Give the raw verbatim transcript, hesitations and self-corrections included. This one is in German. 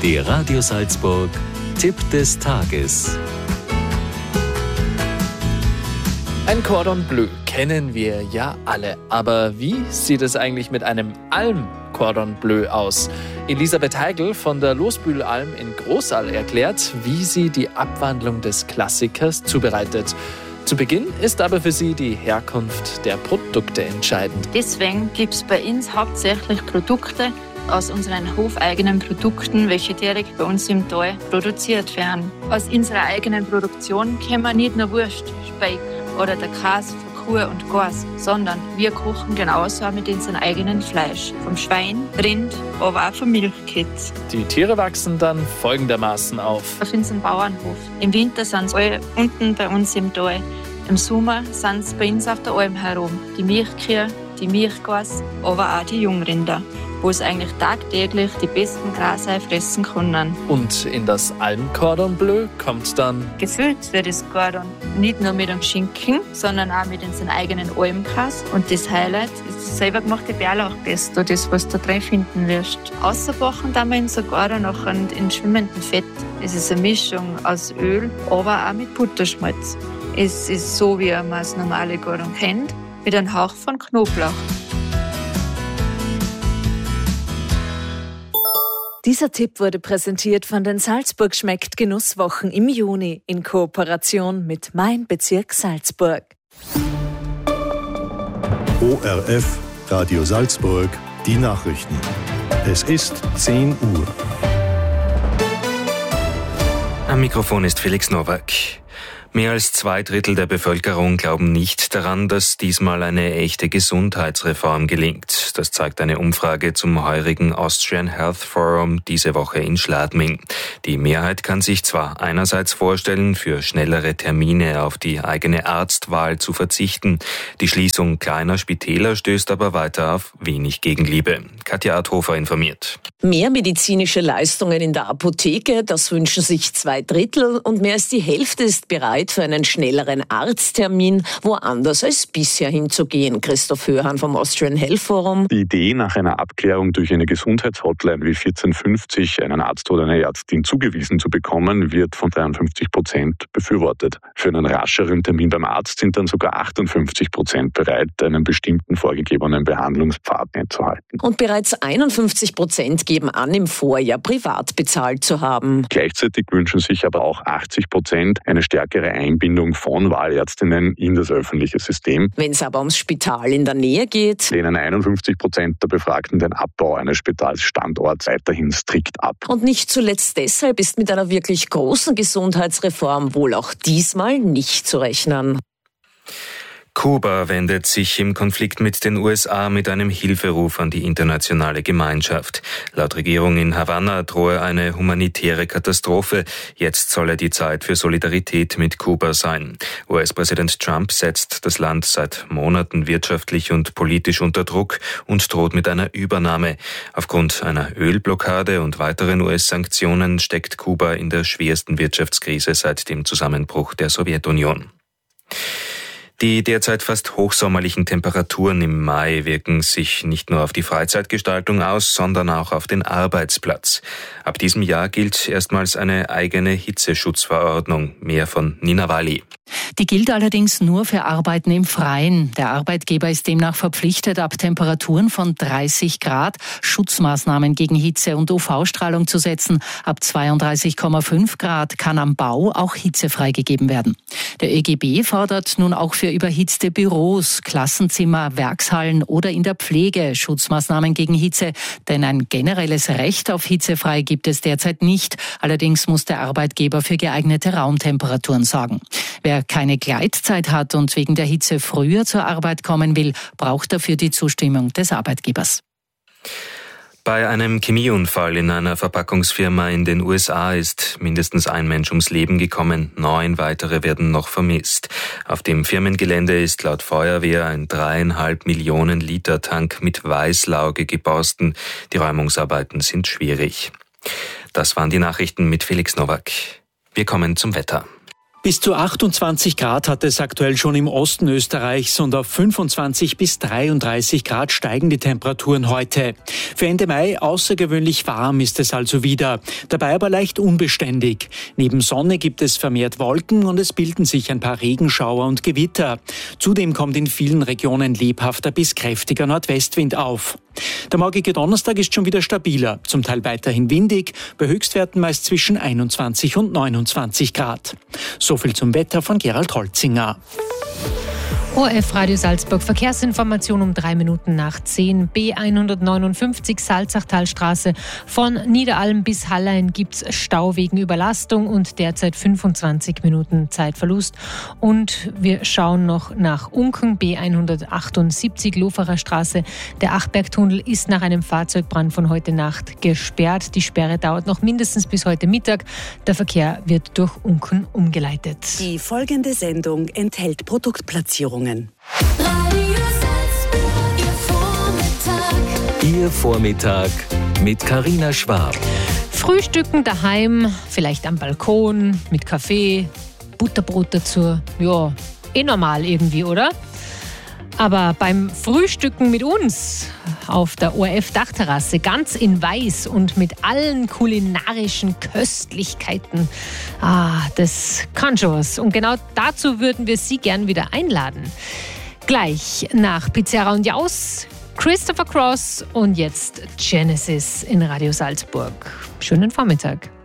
Der Radio Salzburg Tipp des Tages. Ein Cordon Bleu kennen wir ja alle. Aber wie sieht es eigentlich mit einem Alm-Cordon Bleu aus? Elisabeth Heigl von der Losbühlalm in Großal erklärt, wie sie die Abwandlung des Klassikers zubereitet. Zu Beginn ist aber für sie die Herkunft der Produkte entscheidend. Deswegen gibt es bei uns hauptsächlich Produkte aus unseren hofeigenen Produkten, welche direkt bei uns im Tal produziert werden. Aus unserer eigenen Produktion können wir nicht nur Wurst, Speck oder der Käse von Kuh und Gors, sondern wir kochen genauso mit unserem eigenen Fleisch. Vom Schwein, Rind, aber auch vom Milchkitz. Die Tiere wachsen dann folgendermaßen auf. Auf unserem Bauernhof. Im Winter sind sie alle unten bei uns im Tal. Im Sommer sind sie bei uns auf der Alm herum. Die Milchkühe, die Milchgors, aber auch die Jungrinder, wo es eigentlich tagtäglich die besten Grasei fressen können. Und in das Alm-Cordon Bleu kommt dann gefüllt wird das Cordon nicht nur mit dem Schinken, sondern auch mit unseren eigenen Almkäse. Und das Highlight ist das selber gemachte Bärlauchpesto, das was du drin finden wirst. Außerbachen dann wir unser Cordon noch in schwimmendem Fett. Es ist eine Mischung aus Öl, aber auch mit Butterschmalz. Es ist so, wie man das normale Cordon kennt, mit einem Hauch von Knoblauch. Dieser Tipp wurde präsentiert von den Salzburg schmeckt Genusswochen im Juni in Kooperation mit Mein Bezirk Salzburg. O R F, Radio Salzburg, die Nachrichten. Es ist zehn Uhr. Am Mikrofon ist Felix Nowak. Mehr als zwei Drittel der Bevölkerung glauben nicht daran, dass diesmal eine echte Gesundheitsreform gelingt. Das zeigt eine Umfrage zum heurigen Austrian Health Forum diese Woche in Schladming. Die Mehrheit kann sich zwar einerseits vorstellen, für schnellere Termine auf die eigene Arztwahl zu verzichten. Die Schließung kleiner Spitäler stößt aber weiter auf wenig Gegenliebe. Katja Adhofer informiert. Mehr medizinische Leistungen in der Apotheke, das wünschen sich zwei Drittel und mehr als die Hälfte ist bereit, für einen schnelleren Arzttermin woanders als bisher hinzugehen. Christoph Höhan vom Austrian Health Forum. Die Idee, nach einer Abklärung durch eine Gesundheitshotline wie vierzehn fünfzig einen Arzt oder eine Ärztin zugewiesen zu bekommen, wird von dreiundfünfzig Prozent befürwortet. Für einen rascheren Termin beim Arzt sind dann sogar achtundfünfzig Prozent bereit, einen bestimmten vorgegebenen Behandlungspfad einzuhalten. Und bereits einundfünfzig Prozent geben an, im Vorjahr privat bezahlt zu haben. Gleichzeitig wünschen sich aber auch achtzig Prozent eine stärkere Einbindung von Wahlärztinnen in das öffentliche System. Wenn es aber ums Spital in der Nähe geht, lehnen einundfünfzig Prozent der Befragten den Abbau eines Spitalsstandorts weiterhin strikt ab. Und nicht zuletzt deshalb ist mit einer wirklich großen Gesundheitsreform wohl auch diesmal nicht zu rechnen. Kuba wendet sich im Konflikt mit den U S A mit einem Hilferuf an die internationale Gemeinschaft. Laut Regierung in Havanna drohe eine humanitäre Katastrophe. Jetzt solle die Zeit für Solidarität mit Kuba sein. U S-Präsident Trump setzt das Land seit Monaten wirtschaftlich und politisch unter Druck und droht mit einer Übernahme. Aufgrund einer Ölblockade und weiteren U S-Sanktionen steckt Kuba in der schwersten Wirtschaftskrise seit dem Zusammenbruch der Sowjetunion. Die derzeit fast hochsommerlichen Temperaturen im Mai wirken sich nicht nur auf die Freizeitgestaltung aus, sondern auch auf den Arbeitsplatz. Ab diesem Jahr gilt erstmals eine eigene Hitzeschutzverordnung. Mehr von Nina Walli. Die gilt allerdings nur für Arbeiten im Freien. Der Arbeitgeber ist demnach verpflichtet, ab Temperaturen von dreißig Grad Schutzmaßnahmen gegen Hitze und U V-Strahlung zu setzen. Ab zweiunddreißig Komma fünf Grad kann am Bau auch Hitze freigegeben werden. Der ÖGB fordert nun auch für überhitzte Büros, Klassenzimmer, Werkshallen oder in der Pflege Schutzmaßnahmen gegen Hitze. Denn ein generelles Recht auf hitzefrei gibt es derzeit nicht. Allerdings muss der Arbeitgeber für geeignete Raumtemperaturen sorgen. Wer keine Gleitzeit hat und wegen der Hitze früher zur Arbeit kommen will, braucht dafür die Zustimmung des Arbeitgebers. Bei einem Chemieunfall in einer Verpackungsfirma in den U S A ist mindestens ein Mensch ums Leben gekommen. Neun weitere werden noch vermisst. Auf dem Firmengelände ist laut Feuerwehr ein dreieinhalb Millionen Liter Tank mit Weißlauge geborsten. Die Räumungsarbeiten sind schwierig. Das waren die Nachrichten mit Felix Nowak. Wir kommen zum Wetter. Bis zu achtundzwanzig Grad hat es aktuell schon im Osten Österreichs und auf fünfundzwanzig bis dreiunddreißig Grad steigen die Temperaturen heute. Für Ende Mai außergewöhnlich warm ist es also wieder, dabei aber leicht unbeständig. Neben Sonne gibt es vermehrt Wolken und es bilden sich ein paar Regenschauer und Gewitter. Zudem kommt in vielen Regionen lebhafter bis kräftiger Nordwestwind auf. Der morgige Donnerstag ist schon wieder stabiler, zum Teil weiterhin windig, bei Höchstwerten meist zwischen einundzwanzig und neunundzwanzig Grad. So viel zum Wetter von Gerald Holzinger. O R F Radio Salzburg, Verkehrsinformation um drei Minuten nach zehn. B hundertneunundfünfzig Salzachtalstraße. Von Niederalm bis Hallein gibt es Stau wegen Überlastung und derzeit fünfundzwanzig Minuten Zeitverlust. Und wir schauen noch nach Unken, B hundertachtundsiebzig Loferer Straße. Der Achbergtunnel ist nach einem Fahrzeugbrand von heute Nacht gesperrt. Die Sperre dauert noch mindestens bis heute Mittag. Der Verkehr wird durch Unken umgeleitet. Die folgende Sendung enthält Produktplatzierungen. Ihr Vormittag mit Carina Schwab. Frühstücken daheim, vielleicht am Balkon, mit Kaffee, Butterbrot dazu. Ja, eh normal irgendwie, oder? Aber beim Frühstücken mit uns auf der O R F-Dachterrasse, ganz in Weiß und mit allen kulinarischen Köstlichkeiten, ah, das kann schon was. Und genau dazu würden wir Sie gern wieder einladen. Gleich nach Pizzeria und Jaus, Christopher Cross und jetzt Genesis in Radio Salzburg. Schönen Vormittag.